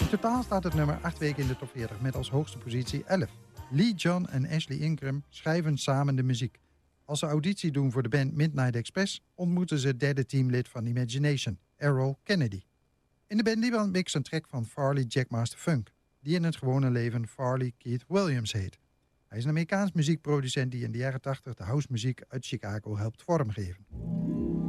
In totaal staat het nummer 8 weken in de top 40 met als hoogste positie 11. Lee John en Ashley Ingram schrijven samen de muziek. Als ze auditie doen voor de band Midnight Express ontmoeten ze het derde teamlid van Imagination, Errol Kennedy. In de band mix een track van Farley Jackmaster Funk, die in het gewone leven Farley Keith Williams heet. Hij is een Amerikaans muziekproducent die in de jaren 80 de housemuziek uit Chicago helpt vormgeven.